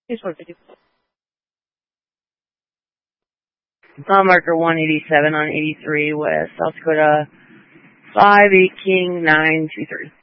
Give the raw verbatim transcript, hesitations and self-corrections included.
Here's what to do. Mile marker one eighty-seven on eighty-three West South Dakota, five eight King nine two three.